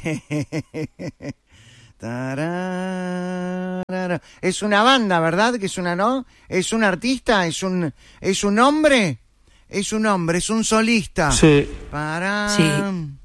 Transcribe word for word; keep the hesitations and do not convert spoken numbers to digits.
Tararara. Es una banda, ¿verdad? Que es una, ¿no? Es un artista, es un, es un hombre, es un hombre, es un solista. Sí. Para. Sí.